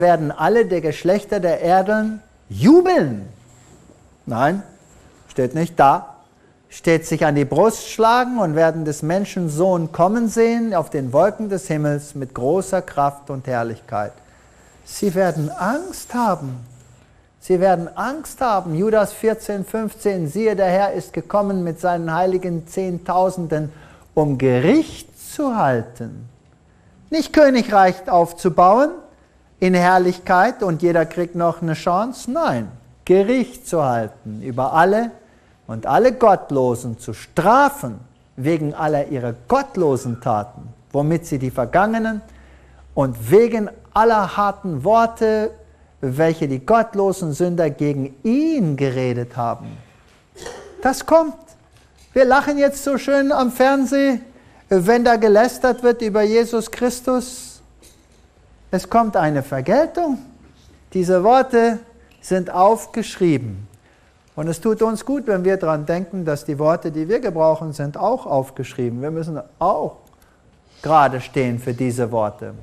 werden alle der Geschlechter der Erden jubeln. Nein, steht nicht da. Steht sich an die Brust schlagen und werden des Menschensohn kommen sehen auf den Wolken des Himmels mit großer Kraft und Herrlichkeit. Sie werden Angst haben. Sie werden Angst haben. Judas 14, 15, siehe, der Herr ist gekommen mit seinen heiligen Zehntausenden, um Gericht zu halten. Nicht Königreich aufzubauen in Herrlichkeit und jeder kriegt noch eine Chance. Nein, Gericht zu halten über alle und alle Gottlosen zu strafen wegen aller ihrer gottlosen Taten, womit sie die Vergangenen und wegen aller harten Worte, welche die gottlosen Sünder gegen ihn geredet haben. Das kommt. Wir lachen jetzt so schön am Fernsehen, wenn da gelästert wird über Jesus Christus. Es kommt eine Vergeltung. Diese Worte sind aufgeschrieben. Und es tut uns gut, wenn wir daran denken, dass die Worte, die wir gebrauchen, sind auch aufgeschrieben. Wir müssen auch gerade stehen für diese Worte.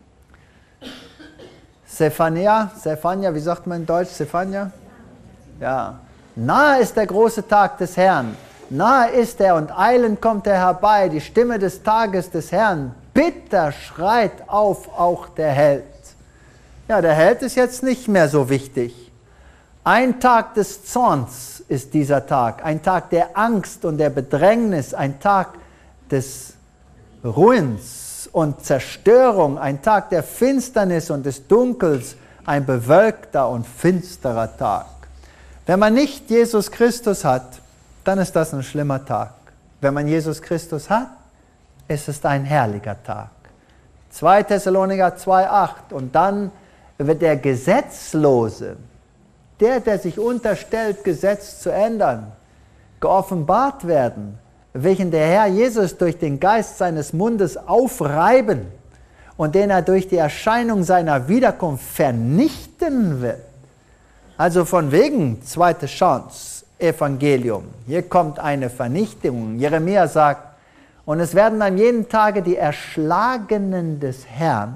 Sephania, wie sagt man in Deutsch? Sephania? Ja. Nahe ist der große Tag des Herrn. Nahe ist er und eilend kommt er herbei. Die Stimme des Tages des Herrn. Bitter schreit auf auch der Held. Ja, der Held ist jetzt nicht mehr so wichtig. Ein Tag des Zorns ist dieser Tag. Ein Tag der Angst und der Bedrängnis. Ein Tag des Ruins und Zerstörung. Ein Tag der Finsternis und des Dunkels. Ein bewölkter und finsterer Tag. Wenn man nicht Jesus Christus hat, dann ist das ein schlimmer Tag. Wenn man Jesus Christus hat, ist es ein herrlicher Tag. 2. Thessalonicher 2,8. Und dann wird der Gesetzlose, der sich unterstellt, Gesetz zu ändern, geoffenbart werden, welchen der Herr Jesus durch den Geist seines Mundes aufreiben und den er durch die Erscheinung seiner Wiederkunft vernichten wird. Also von wegen zweite Chance, Evangelium. Hier kommt eine Vernichtung. Jeremia sagt, und es werden an jedem Tage die Erschlagenen des Herrn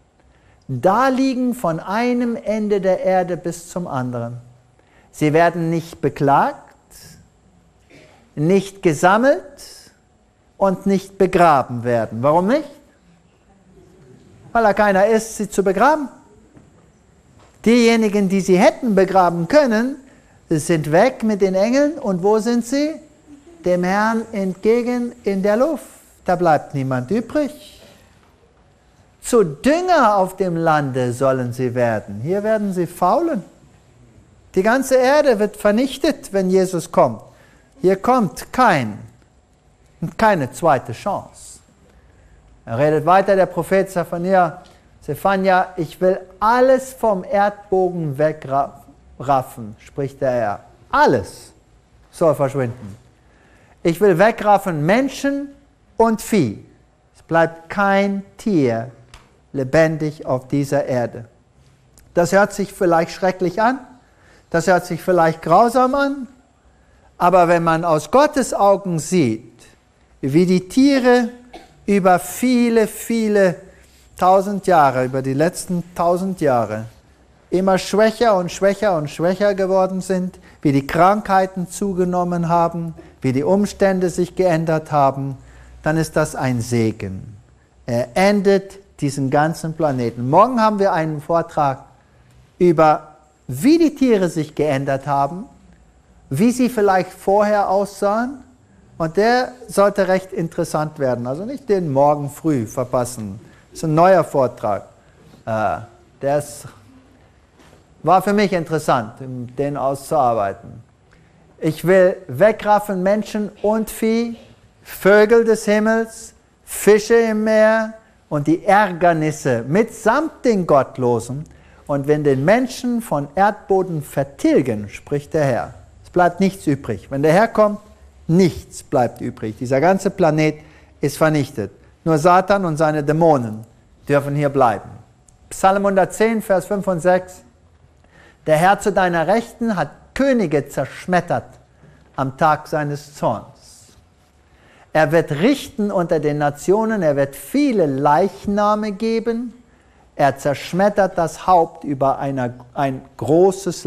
da liegen von einem Ende der Erde bis zum anderen. Sie werden nicht beklagt, nicht gesammelt und nicht begraben werden. Warum nicht? Weil da keiner ist, sie zu begraben. Diejenigen, die sie hätten begraben können, sind weg mit den Engeln. Und wo sind sie? Dem Herrn entgegen in der Luft. Da bleibt niemand übrig. Zu Dünger auf dem Lande sollen sie werden. Hier werden sie faulen. Die ganze Erde wird vernichtet, wenn Jesus kommt. Hier kommt keine zweite Chance. Er redet weiter, der Prophet Sephania, ich will alles vom Erdbogen wegraffen, spricht der Herr. Alles soll verschwinden. Ich will wegraffen Menschen und Vieh. Es bleibt kein Tier lebendig auf dieser Erde. Das hört sich vielleicht schrecklich an, das hört sich vielleicht grausam an, aber wenn man aus Gottes Augen sieht, wie die Tiere über viele, viele 1000 Jahre, über die letzten 1000 Jahre, immer schwächer und schwächer und schwächer geworden sind, wie die Krankheiten zugenommen haben, wie die Umstände sich geändert haben, dann ist das ein Segen. Er endet diesen ganzen Planeten. Morgen haben wir einen Vortrag über, wie die Tiere sich geändert haben, wie sie vielleicht vorher aussahen. Und der sollte recht interessant werden. Also nicht den morgen früh verpassen. Das ist ein neuer Vortrag. War für mich interessant, den auszuarbeiten. Ich will wegraffen Menschen und Vieh, Vögel des Himmels, Fische im Meer und die Ärgernisse mitsamt den Gottlosen und wenn den Menschen von Erdboden vertilgen, spricht der Herr. Es bleibt nichts übrig. Wenn der Herr kommt, nichts bleibt übrig. Dieser ganze Planet ist vernichtet. Nur Satan und seine Dämonen dürfen hier bleiben. Psalm 110, Vers 5 und 6. Der Herr zu deiner Rechten hat Könige zerschmettert am Tag seines Zorns. Er wird richten unter den Nationen, er wird viele Leichname geben, Er zerschmettert das Haupt über ein großes